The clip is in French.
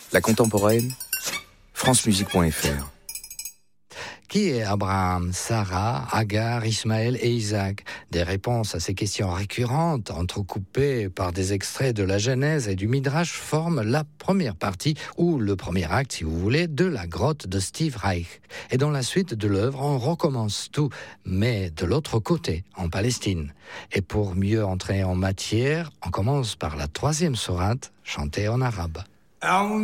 La contemporaine, francemusique.fr. Qui est Abraham, Sarah, Agar, Ismaël et Isaac? Des réponses à ces questions récurrentes, entrecoupées par des extraits de la Genèse et du Midrash, forment la première partie, ou le premier acte, si vous voulez, de la grotte de Steve Reich. Et dans la suite de l'œuvre, on recommence tout, mais de l'autre côté, en Palestine. Et pour mieux entrer en matière, on commence par la 3e sourate, chantée en arabe.